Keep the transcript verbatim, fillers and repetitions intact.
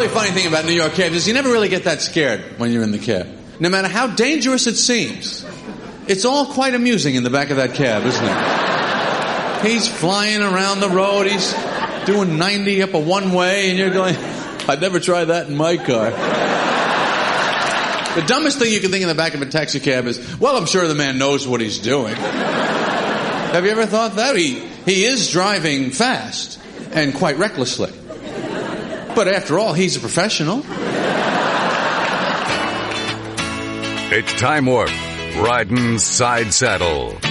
really funny thing about New York cabs is you never really get that scared when you're in the cab. No matter how dangerous it seems, it's all quite amusing in the back of that cab, isn't it? He's flying around the road, he's doing ninety up a one-way, and you're going, I'd never try that in my car. The dumbest thing you can think in the back of a taxi cab is, well, I'm sure the man knows what he's doing. Have you ever thought that? He, he is driving fast and quite recklessly. But after all, he's a professional. It's Time Warp, riding side saddle.